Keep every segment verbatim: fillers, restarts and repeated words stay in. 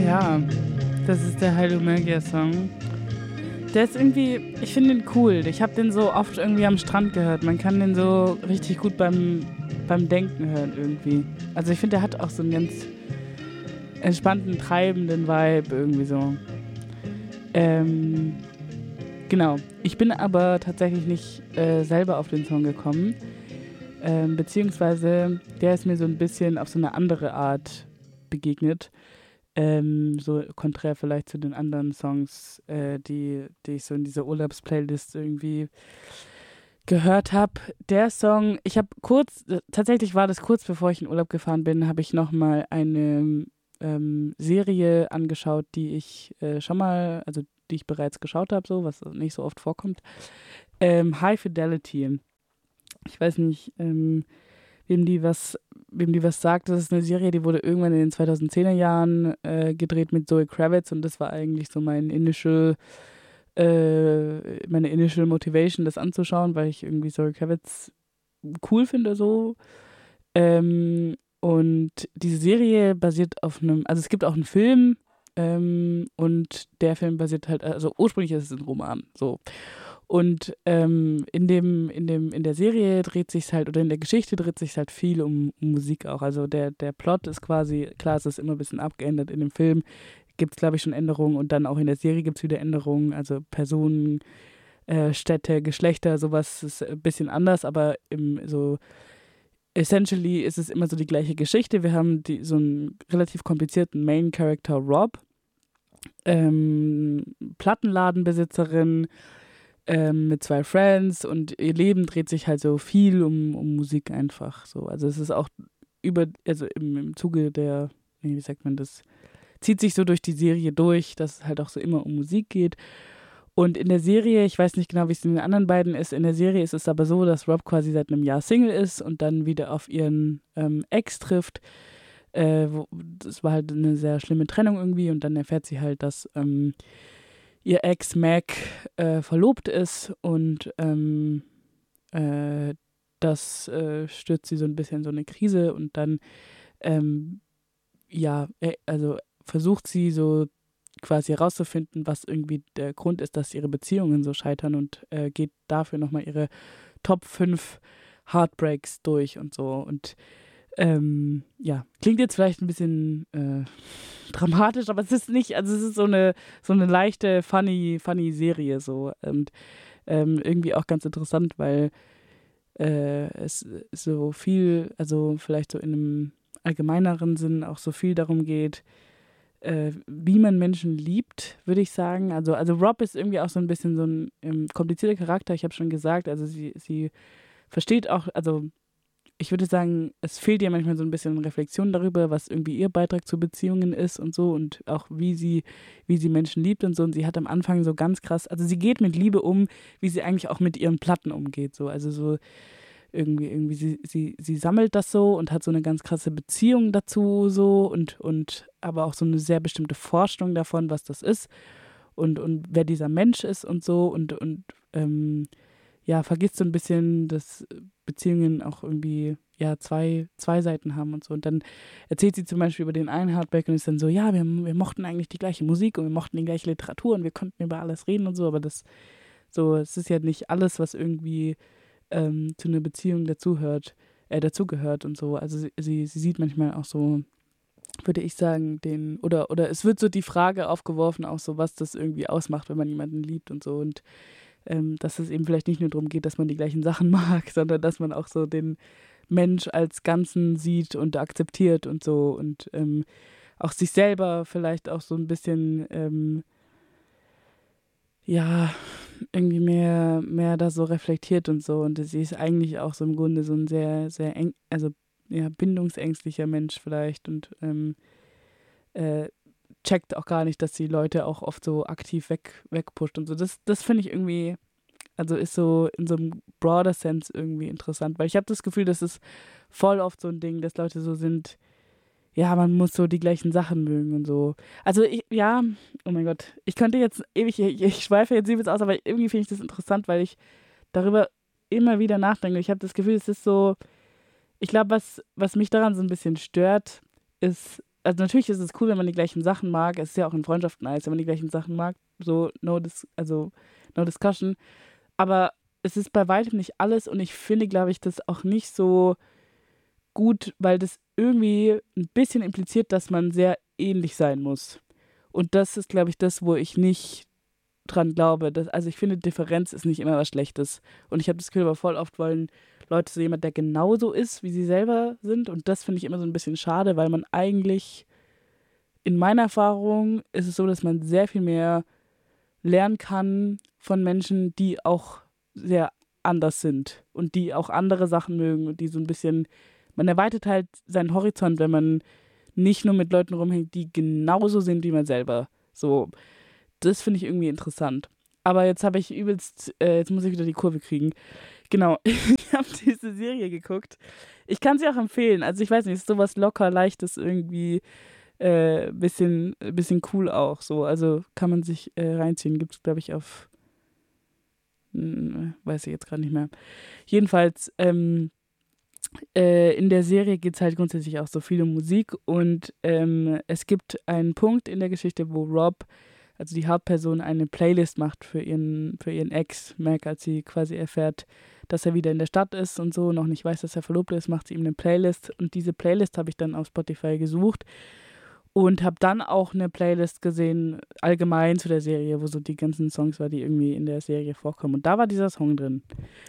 Ja, das ist der Heilumergia-Song. Der ist irgendwie, ich finde den cool. Ich habe den so oft irgendwie am Strand gehört. Man kann den so richtig gut beim, beim Denken hören irgendwie. Also ich finde, der hat auch so einen ganz entspannten, treibenden Vibe irgendwie so. Ähm, genau. Ich bin aber tatsächlich nicht äh, selber auf den Song gekommen. Ähm, beziehungsweise der ist mir so ein bisschen auf so eine andere Art begegnet. Ähm, so konträr vielleicht zu den anderen Songs, äh, die, die ich so in dieser Urlaubsplaylist irgendwie gehört habe. Der Song, ich habe kurz, tatsächlich war das kurz bevor ich in Urlaub gefahren bin, habe ich nochmal eine ähm, Serie angeschaut, die ich äh, schon mal, also die ich bereits geschaut habe, so, was nicht so oft vorkommt. Ähm, High Fidelity. Ich weiß nicht, ähm, wem die was, wem die was sagt. Das ist eine Serie, die wurde irgendwann in den zweitausendzehner Jahren äh, gedreht mit Zoe Kravitz und das war eigentlich so mein initial, äh, meine initial Motivation, das anzuschauen, weil ich irgendwie Zoe Kravitz cool finde so. Ähm, und diese Serie basiert auf einem, also es gibt auch einen Film ähm, und der Film basiert halt, also ursprünglich ist es ein Roman, so. Und ähm, in dem, in dem, in der Serie dreht sich halt, oder in der Geschichte dreht sich halt viel um, um Musik auch. Also der, der Plot ist quasi, klar, es ist immer ein bisschen abgeändert. In dem Film gibt es, glaube ich, schon Änderungen und dann auch in der Serie gibt es wieder Änderungen. Also Personen, äh, Städte, Geschlechter, sowas ist ein bisschen anders, aber im so essentially ist es immer so die gleiche Geschichte. Wir haben die, so einen relativ komplizierten Main Character Rob, ähm, Plattenladenbesitzerin, Ähm, mit zwei Friends und ihr Leben dreht sich halt so viel um, um Musik einfach so. Also es ist auch über, also im, im Zuge der, nee, wie sagt man das, zieht sich so durch die Serie durch, dass es halt auch so immer um Musik geht. Und in der Serie, ich weiß nicht genau, wie es in den anderen beiden ist, in der Serie ist es aber so, dass Rob quasi seit einem Jahr Single ist und dann wieder auf ihren ähm, Ex trifft. Äh, wo, das war halt eine sehr schlimme Trennung irgendwie und dann erfährt sie halt, dass ähm, ihr Ex Mac äh, verlobt ist und ähm, äh, das äh, stürzt sie so ein bisschen in so eine Krise und dann ähm, ja, äh, also versucht sie so quasi herauszufinden, was irgendwie der Grund ist, dass ihre Beziehungen so scheitern und äh, geht dafür nochmal ihre Top fünf Heartbreaks durch und so und ähm, ja, klingt jetzt vielleicht ein bisschen äh, dramatisch, aber es ist nicht, also es ist so eine, so eine leichte, funny, funny Serie so und ähm, irgendwie auch ganz interessant, weil äh, es so viel, also vielleicht so in einem allgemeineren Sinn auch so viel darum geht, äh, wie man Menschen liebt, würde ich sagen. Also, also Rob ist irgendwie auch so ein bisschen so ein ähm, komplizierter Charakter, ich habe schon gesagt, also sie, sie versteht auch, also ich würde sagen, es fehlt ihr manchmal so ein bisschen Reflexion darüber, was irgendwie ihr Beitrag zu Beziehungen ist und so und auch wie sie, wie sie Menschen liebt und so. Und sie hat am Anfang so ganz krass, also sie geht mit Liebe um, wie sie eigentlich auch mit ihren Platten umgeht. So. Also so irgendwie, irgendwie, sie, sie, sie sammelt das so und hat so eine ganz krasse Beziehung dazu so und, und aber auch so eine sehr bestimmte Vorstellung davon, was das ist und, und wer dieser Mensch ist und so und, und ähm, ja, vergisst so ein bisschen, dass Beziehungen auch irgendwie ja zwei, zwei Seiten haben und so. Und dann erzählt sie zum Beispiel über den einen Heartbreak und ist dann so, ja, wir, wir mochten eigentlich die gleiche Musik und wir mochten die gleiche Literatur und wir konnten über alles reden und so, aber das so, es ist ja nicht alles, was irgendwie ähm, zu einer Beziehung dazuhört, äh, dazugehört und so. Also sie, sie, sie sieht manchmal auch so, würde ich sagen, den, oder, oder es wird so die Frage aufgeworfen, auch so, was das irgendwie ausmacht, wenn man jemanden liebt und so. Und ähm, dass es eben vielleicht nicht nur darum geht, dass man die gleichen Sachen mag, sondern dass man auch so den Mensch als Ganzen sieht und akzeptiert und so und ähm, auch sich selber vielleicht auch so ein bisschen ähm, ja, irgendwie mehr, mehr da so reflektiert und so. Und sie ist eigentlich auch so im Grunde so ein sehr, sehr eng, also ja, bindungsängstlicher Mensch vielleicht und ähm, äh, checkt auch gar nicht, dass die Leute auch oft so aktiv weg, wegpusht und so. Das, das finde ich irgendwie, also ist so in so einem broader Sense irgendwie interessant, weil ich habe das Gefühl, das ist voll oft so ein Ding, dass Leute so sind, ja, man muss so die gleichen Sachen mögen und so. Also ich, ja, oh mein Gott, ich könnte jetzt ewig, ich, ich schweife jetzt übelst aus, aber irgendwie finde ich das interessant, weil ich darüber immer wieder nachdenke. Ich habe das Gefühl, es ist so, ich glaube, was, was mich daran so ein bisschen stört, ist, also natürlich ist es cool, wenn man die gleichen Sachen mag. Es ist ja auch in Freundschaften nice, wenn man die gleichen Sachen mag. So, no, dis also, no discussion. Aber es ist bei weitem nicht alles und ich finde, glaube ich, das auch nicht so gut, weil das irgendwie ein bisschen impliziert, dass man sehr ähnlich sein muss. Und das ist, glaube ich, das, wo ich nicht dran glaube. Dass, also ich finde, Differenz ist nicht immer was Schlechtes. Und ich habe das Gefühl, aber voll oft wollen Leute so jemand, der genauso ist, wie sie selber sind. Und das finde ich immer so ein bisschen schade, weil man eigentlich, in meiner Erfahrung, ist es so, dass man sehr viel mehr lernen kann von Menschen, die auch sehr anders sind und die auch andere Sachen mögen und die so ein bisschen, man erweitert halt seinen Horizont, wenn man nicht nur mit Leuten rumhängt, die genauso sind wie man selber. So, das finde ich irgendwie interessant. Aber jetzt habe ich übelst, äh, jetzt muss ich wieder die Kurve kriegen. Genau, ich habe diese Serie geguckt. Ich kann sie auch empfehlen. Also ich weiß nicht, es ist sowas locker, leichtes irgendwie, äh, bisschen, bisschen cool auch so. Also kann man sich äh, reinziehen. Gibt es, glaube ich, auf, hm, weiß ich jetzt gerade nicht mehr. Jedenfalls, ähm, äh, in der Serie geht es halt grundsätzlich auch so viel um Musik und ähm, es gibt einen Punkt in der Geschichte, wo Rob, also die Hauptperson, eine Playlist macht für ihren, für ihren Ex, Mac, als sie quasi erfährt, dass er wieder in der Stadt ist und so, noch nicht weiß, dass er verlobt ist, macht sie ihm eine Playlist und diese Playlist habe ich dann auf Spotify gesucht und habe dann auch eine Playlist gesehen, allgemein zu der Serie, wo so die ganzen Songs war, die irgendwie in der Serie vorkommen. Und da war dieser Song drin.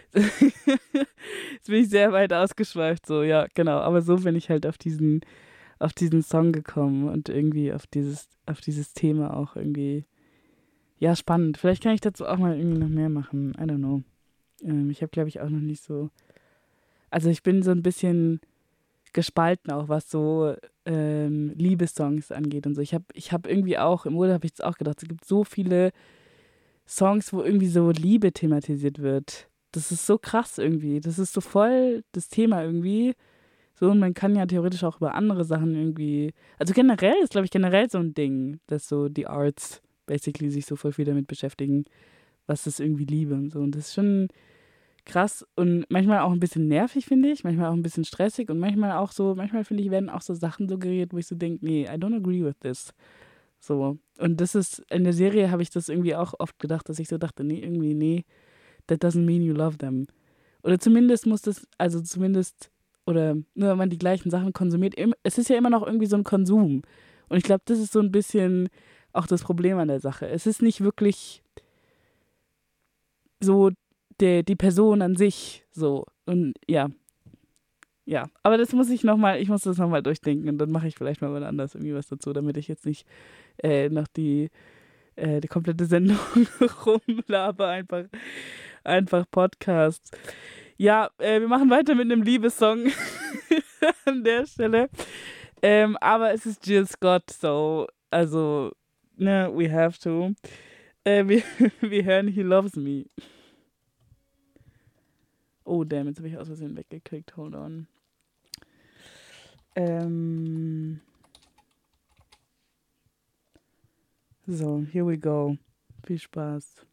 Jetzt bin ich sehr weit ausgeschweift, so, ja, genau. Aber so bin ich halt auf diesen, auf diesen Song gekommen und irgendwie auf dieses, auf dieses Thema auch irgendwie, ja, spannend. Vielleicht kann ich dazu auch mal irgendwie noch mehr machen. I don't know. Ähm, ich habe, glaube ich, auch noch nicht so, also ich bin so ein bisschen gespalten auch, was so ähm, Liebessongs angeht und so. Ich habe ich hab irgendwie auch, im Urlaub habe ich jetzt auch gedacht, es gibt so viele Songs, wo irgendwie so Liebe thematisiert wird. Das ist so krass irgendwie. Das ist so voll das Thema irgendwie. So, und man kann ja theoretisch auch über andere Sachen irgendwie. Also generell ist, glaube ich, generell so ein Ding, dass so die Arts basically sich so voll viel damit beschäftigen, was ist irgendwie Liebe und so. Und das ist schon krass und manchmal auch ein bisschen nervig, finde ich. Manchmal auch ein bisschen stressig und manchmal auch so, manchmal finde ich, werden auch so Sachen suggeriert, wo ich so denke, nee, I don't agree with this. So. Und das ist, in der Serie habe ich das irgendwie auch oft gedacht, dass ich so dachte, nee, irgendwie, nee, that doesn't mean you love them. Oder zumindest muss das, also zumindest, oder nur wenn man die gleichen Sachen konsumiert, im- es ist ja immer noch irgendwie so ein Konsum. Und ich glaube, das ist so ein bisschen auch das Problem an der Sache. Es ist nicht wirklich so der, die Person an sich so. Und ja, ja. Aber das muss ich nochmal, ich muss das nochmal durchdenken und dann mache ich vielleicht mal wann anders irgendwie was dazu, damit ich jetzt nicht äh, noch die, äh, die komplette Sendung rumlaber, einfach, einfach Podcast. Ja, äh, wir machen weiter mit einem Liebessong an der Stelle. Ähm, aber es ist Jill Scott, so, also, ne, we have to. Äh, wir, wir hören He Loves Me. Oh, damn, jetzt habe ich aus Versehen weggeklickt. Hold on. Ähm, so, here we go. Viel Spaß.